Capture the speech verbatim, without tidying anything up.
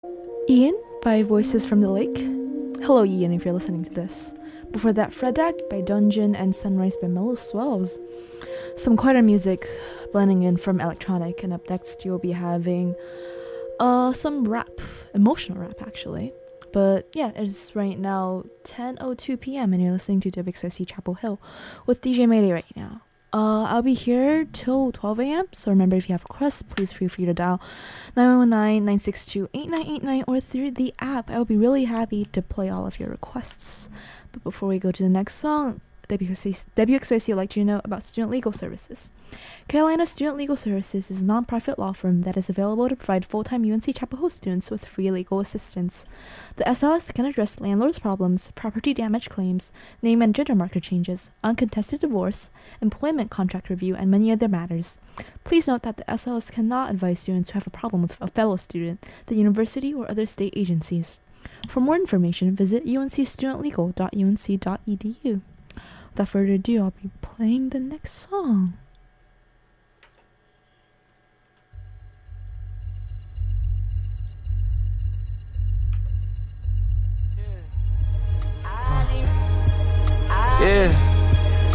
Ian by Voices from the Lake. Hello, Ian, if you're listening to this. Before that, Fredak by Dungeon and Sunrise by Mellow Swells. Some quieter music blending in from electronic, and up next you'll be having uh some rap, emotional rap actually. But yeah, it's right now ten oh two p.m. and you're listening to W X Y C Chapel Hill with D J Mayday right now. Uh, I'll be here till twelve a.m. So remember, if you have requests, please feel free to dial nine one nine, nine six two, eight nine eight nine or through the app. I will be really happy to play all of your requests. But before we go to the next song, W X Y C, W X Y C would like you to know about Student Legal Services. Carolina Student Legal Services is a non-profit law firm that is available to provide full-time U N C Chapel Hill students with free legal assistance. The S L S can address landlord's problems, property damage claims, name and gender marker changes, uncontested divorce, employment contract review, and many other matters. Please note that the S L S cannot advise students who have a problem with a fellow student, the university, or other state agencies. For more information, visit u n c student legal dot u n c dot e d u. Without further ado, I'll be playing the next song.